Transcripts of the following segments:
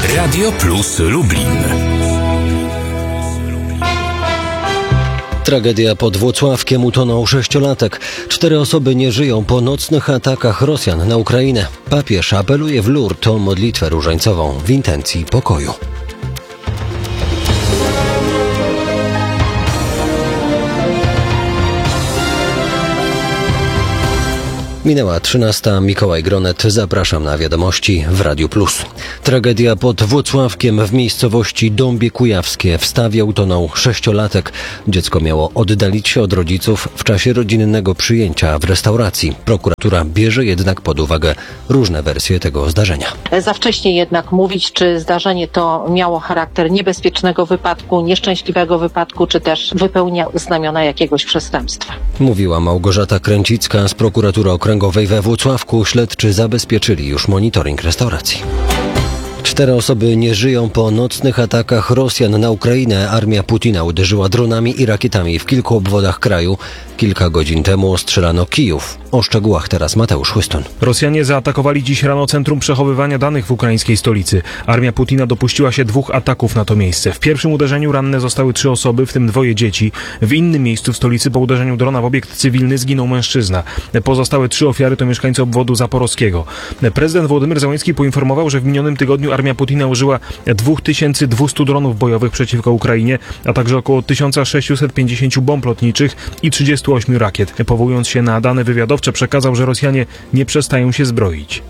Radio Plus Lublin. Tragedia pod Włocławkiem, utonął 6-latek. 4 osoby nie żyją po nocnych atakach Rosjan na Ukrainę. Papież apeluje w Lourdes o modlitwę różańcową w intencji pokoju. Minęła 13. Mikołaj Gronet. Zapraszam na wiadomości w Radiu Plus. Tragedia pod Włocławkiem w miejscowości Dąbie Kujawskie. W stawie utonął 6-latek. Dziecko miało oddalić się od rodziców w czasie rodzinnego przyjęcia w restauracji. Prokuratura bierze jednak pod uwagę różne wersje tego zdarzenia. Za wcześnie jednak mówić, czy zdarzenie to miało charakter niebezpiecznego wypadku, nieszczęśliwego wypadku, czy też wypełnia znamiona jakiegoś przestępstwa. Mówiła Małgorzata Kręcicka z prokuratury okręgowej we Włocławku. Śledczy zabezpieczyli już monitoring restauracji. 4 osoby nie żyją po nocnych atakach Rosjan na Ukrainę. Armia Putina uderzyła dronami i rakietami w kilku obwodach kraju. Kilka godzin temu ostrzelano Kijów. O szczegółach teraz Mateusz Chłystun. Rosjanie zaatakowali dziś rano centrum przechowywania danych w ukraińskiej stolicy. Armia Putina dopuściła się 2 ataków na to miejsce. W pierwszym uderzeniu ranne zostały 3 osoby, w tym 2 dzieci. W innym miejscu w stolicy po uderzeniu drona w obiekt cywilny zginął mężczyzna. Pozostałe 3 ofiary to mieszkańcy obwodu zaporowskiego. Prezydent Wołodymyr Zełenski poinformował, że w minionym tygodniu armia Putina użyła 2200 dronów bojowych przeciwko Ukrainie, a także około 1650 bomb lotniczych i 38 rakiet. Powołując się na dane wywiadowcze, przekazał, że Rosjanie nie przestają się zbroić.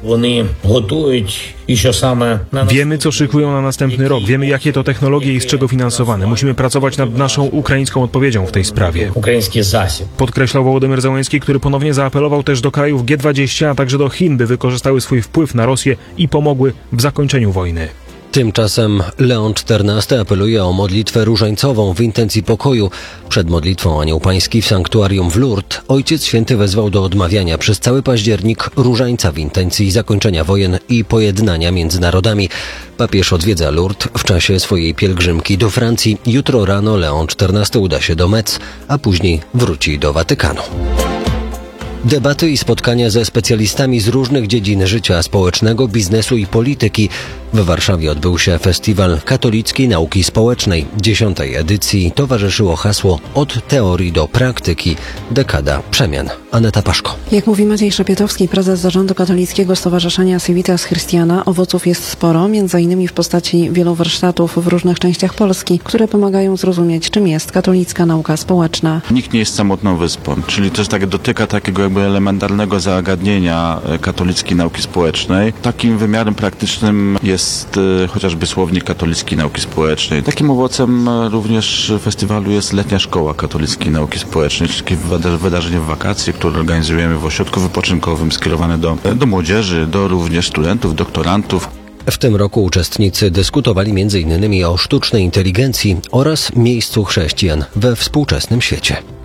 Wiemy, co szykują na następny rok. Wiemy, jakie to technologie i z czego finansowane. Musimy pracować nad naszą ukraińską odpowiedzią w tej sprawie. Podkreślał Wołodymyr Zełenski, który ponownie zaapelował też do krajów G20, a także do Chin, by wykorzystały swój wpływ na Rosję i pomogły w zakończeniu wojny. Tymczasem Leon XIV apeluje o modlitwę różańcową w intencji pokoju. Przed modlitwą Anioł Pański w sanktuarium w Lourdes Ojciec Święty wezwał do odmawiania przez cały październik różańca w intencji zakończenia wojen i pojednania między narodami. Papież odwiedza Lourdes w czasie swojej pielgrzymki do Francji. Jutro rano Leon XIV uda się do Metz, a później wróci do Watykanu. Debaty i spotkania ze specjalistami z różnych dziedzin życia społecznego, biznesu i polityki. W Warszawie odbył się Festiwal Katolickiej Nauki Społecznej. 10. edycji towarzyszyło hasło Od teorii do praktyki. Dekada przemian. Aneta Paszko. Jak mówi Maciej Szepietowski, prezes zarządu Katolickiego Stowarzyszenia Civitas Christiana, owoców jest sporo, m.in. w postaci wielu warsztatów w różnych częściach Polski, które pomagają zrozumieć, czym jest katolicka nauka społeczna. Nikt nie jest samotną wyspą, czyli też dotyka takiego jakby elementarnego zagadnienia katolickiej nauki społecznej. Takim wymiarem praktycznym jest chociażby słownik katolickiej nauki społecznej. Takim owocem również festiwalu jest letnia szkoła katolickiej nauki społecznej, czyli takie wydarzenie w wakacje, które organizujemy w ośrodku wypoczynkowym skierowane do młodzieży, do również studentów, doktorantów. W tym roku uczestnicy dyskutowali m.in. o sztucznej inteligencji oraz miejscu chrześcijan we współczesnym świecie.